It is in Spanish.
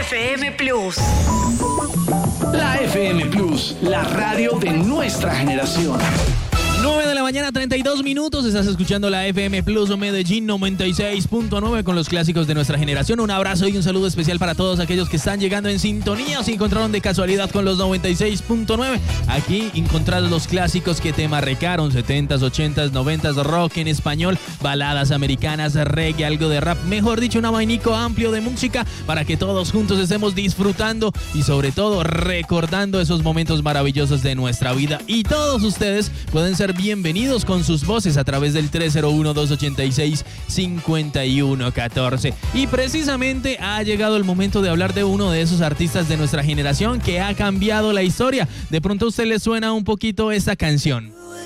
FM Plus. La FM Plus, la radio de nuestra generación. 9 de la mañana, 32 minutos. Estás escuchando la FM Plus Medellín 96.9 con los clásicos de nuestra generación. Un abrazo y un saludo especial para todos aquellos que están llegando en sintonía o se encontraron de casualidad con los 96.9. Aquí encontrarás los clásicos que te marcaron: 70s, 80s, 90s, rock en español, baladas americanas, reggae, algo de rap. Mejor dicho, un abanico amplio de música para que todos juntos estemos disfrutando y sobre todo recordando esos momentos maravillosos de nuestra vida. Y todos ustedes pueden ser bienvenidos con sus voces a través del 301-286-5114. Y precisamente ha llegado el momento de hablar de uno de esos artistas de nuestra generación que ha cambiado la historia. De pronto a usted le suena un poquito esta canción.